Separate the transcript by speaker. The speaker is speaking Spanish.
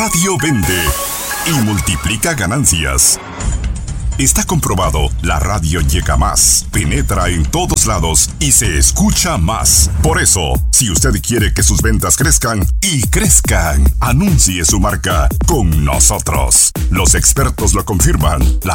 Speaker 1: Radio vende y multiplica ganancias. Está comprobado, la radio llega más, penetra en todos lados y se escucha más. Por eso, si usted quiere que sus ventas crezcan y crezcan, anuncie su marca con nosotros. Los expertos lo confirman.